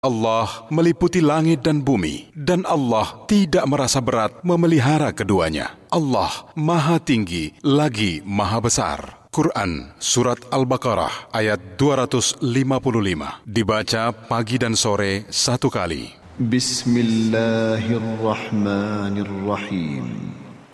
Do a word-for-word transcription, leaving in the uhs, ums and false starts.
Allah meliputi langit dan bumi, dan Allah tidak merasa berat memelihara keduanya. Allah Maha Tinggi lagi Maha Besar. Quran Surat Al-Baqarah ayat dua ratus lima puluh lima. Dibaca pagi dan sore satu kali. Bismillahirrahmanirrahim.